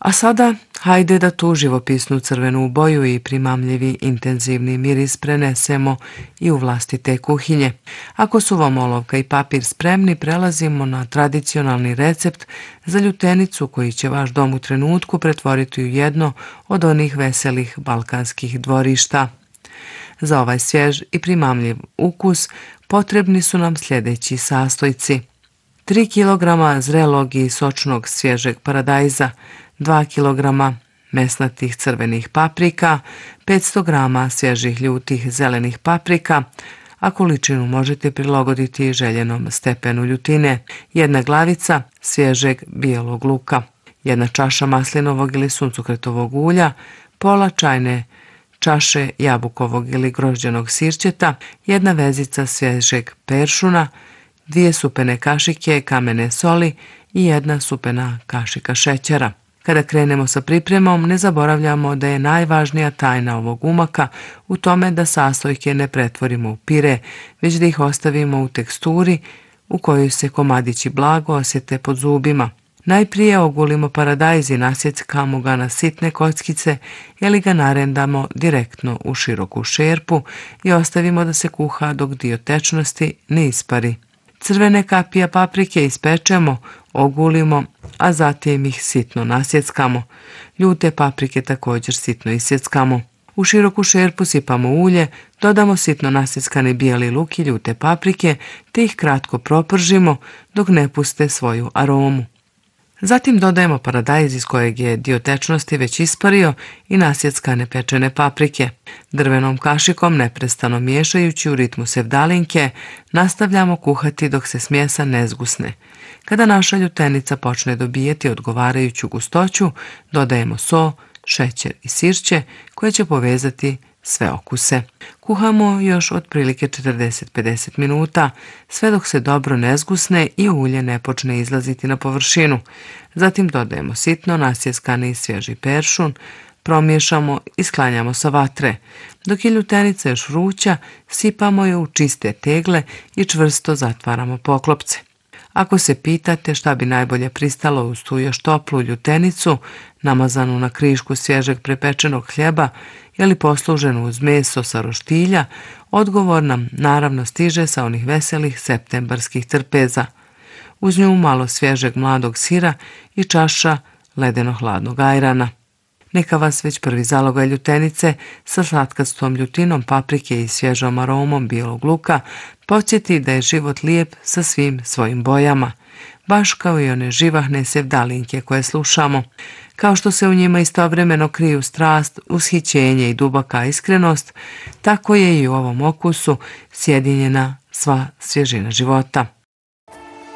A sada, hajde da tu živopisnu crvenu boju i primamljivi intenzivni miris prenesemo i u vlastite kuhinje. Ako su vam olovka i papir spremni, prelazimo na tradicionalni recept za ljutenicu koji će vaš dom u trenutku pretvoriti u jedno od onih veselih balkanskih dvorišta. Za ovaj svjež i primamljiv ukus potrebni su nam sljedeći sastojci: 3 kg zrelog i sočnog svježeg paradajza, 2 kg mesnatih crvenih paprika, 500 g svježih ljutih zelenih paprika, a količinu možete prilagoditi željenom stepenu ljutine, 1 glavica svježeg bijelog luka, 1 čaša maslinovog ili suncokretovog ulja, pola čajne čaše jabukovog ili grožđenog sirćeta, 1 vezica svježeg peršuna, 2 supene kašike kamene soli i 1 supena kašika šećera. Kada krenemo sa pripremom, ne zaboravljamo da je najvažnija tajna ovog umaka u tome da sastojke ne pretvorimo u pire, već da ih ostavimo u teksturi u kojoj se komadići blago osjete pod zubima. Najprije ogulimo paradajz i nasjeckamo ga na sitne kockice ili ga narendamo direktno u široku šerpu i ostavimo da se kuha dok dio tečnosti ne ispari. Crvene kapije paprike ispečemo, ogulimo, a zatim ih sitno nasjeckamo. Ljute paprike također sitno isjeckamo. U široku šerpu sipamo ulje, dodamo sitno nasjeckani bijeli luk i ljute paprike te ih kratko propržimo dok ne puste svoju aromu. Zatim dodajemo paradajz iz kojeg je dio tečnosti već ispario i nasjeckane pečene paprike. Drvenom kašikom, neprestano miješajući u ritmu sevdalinke, nastavljamo kuhati dok se smjesa ne zgusne. Kada naša ljutenica počne dobijeti odgovarajuću gustoću, dodajemo so, šećer i sirće koje će povezati sve okuse. Kuhamo još otprilike 40-50 minuta, sve dok se dobro ne zgusne i ulje ne počne izlaziti na površinu. Zatim dodajemo sitno nasjeskani svježi peršun, promiješamo i sklanjamo sa vatre. Dok je ljutenica još vruća, sipamo je u čiste tegle i čvrsto zatvaramo poklopce. Ako se pitate šta bi najbolje pristalo uz tu još toplu ljutenicu, namazanu na krišku svježeg prepečenog hljeba ili posluženu uz meso sa roštilja, odgovor nam naravno stiže sa onih veselih septembarskih trpeza. Uz nju malo svježeg mladog sira i čaša ledeno-hladnog ajrana. Neka vas već prvi zalogaj ljutenice sa slatkastom ljutinom paprike i svježom aromom bijelog luka podsjeti da je život lijep sa svim svojim bojama, baš kao i one živahne sevdalinke koje slušamo. Kao što se u njima istovremeno kriju strast, ushićenje i duboka iskrenost, tako je i u ovom okusu sjedinjena sva svježina života.